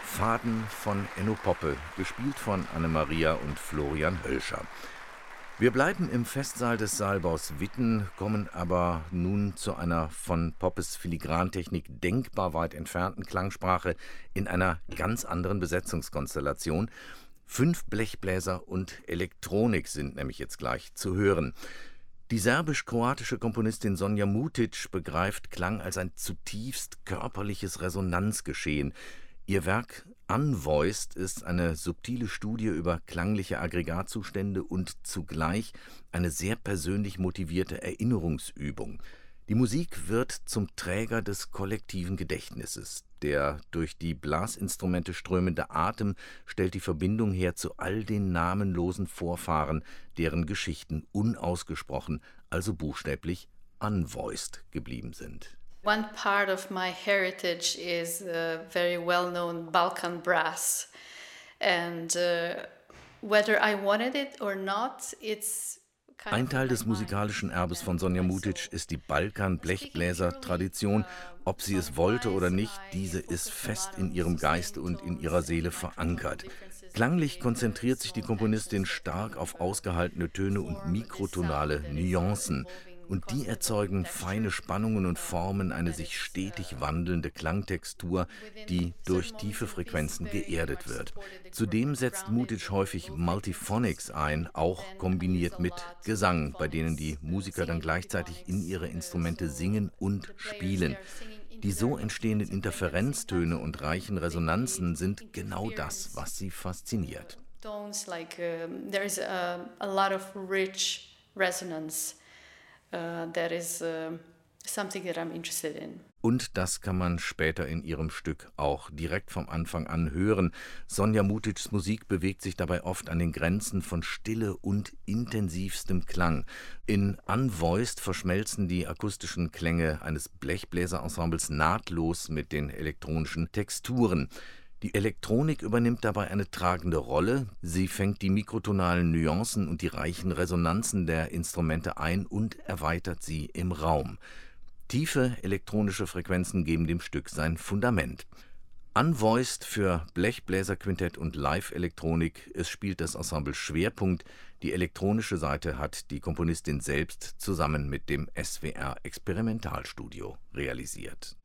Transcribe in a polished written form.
Faden von Enno Poppe, gespielt von Anne-Maria und Florian Hölscher. Wir bleiben im Festsaal des Saalbaus Witten, kommen aber nun zu einer von Poppes Filigrantechnik denkbar weit entfernten Klangsprache in einer ganz anderen Besetzungskonstellation. 5 Blechbläser und Elektronik sind nämlich jetzt gleich zu hören. Die serbisch-kroatische Komponistin Sonja Mutic begreift Klang als ein zutiefst körperliches Resonanzgeschehen. Ihr Werk Unvoiced ist eine subtile Studie über klangliche Aggregatzustände und zugleich eine sehr persönlich motivierte Erinnerungsübung. Die Musik wird zum Träger des kollektiven Gedächtnisses. Der durch die Blasinstrumente strömende Atem stellt die Verbindung her zu all den namenlosen Vorfahren, deren Geschichten unausgesprochen, also buchstäblich unvoiced geblieben sind. One part of my heritage is very well-known Balkan brass, and whether I wanted it or not, it's kind Ein of Teil in my des musikalischen Erbes von Sonja Mutic ist die Balkan-Blechbläser-Tradition. Ob sie es wollte oder nicht, diese ist fest in ihrem Geiste und in ihrer Seele verankert. Klanglich konzentriert sich die Komponistin stark auf ausgehaltene Töne und mikrotonale Nuancen. Und die erzeugen feine Spannungen und formen eine sich stetig wandelnde Klangtextur, die durch tiefe Frequenzen geerdet wird. Zudem setzt Mutic häufig Multiphonics ein, auch kombiniert mit Gesang, bei denen die Musiker dann gleichzeitig in ihre Instrumente singen und spielen. Die so entstehenden Interferenztöne und reichen Resonanzen sind genau das, was sie fasziniert. tones like there is a lot of rich resonance. That is something that I'm interested in. Und das kann man später in ihrem Stück auch direkt vom Anfang an hören. Sonja Mutics Musik bewegt sich dabei oft an den Grenzen von Stille und intensivstem Klang. In Unvoiced verschmelzen die akustischen Klänge eines Blechbläserensembles nahtlos mit den elektronischen Texturen. Die Elektronik übernimmt dabei eine tragende Rolle. Sie fängt die mikrotonalen Nuancen und die reichen Resonanzen der Instrumente ein und erweitert sie im Raum. Tiefe elektronische Frequenzen geben dem Stück sein Fundament. Unvoiced für Blechbläserquintett und Live-Elektronik. Es spielt das Ensemble Schwerpunkt. Die elektronische Seite hat die Komponistin selbst zusammen mit dem SWR Experimentalstudio realisiert.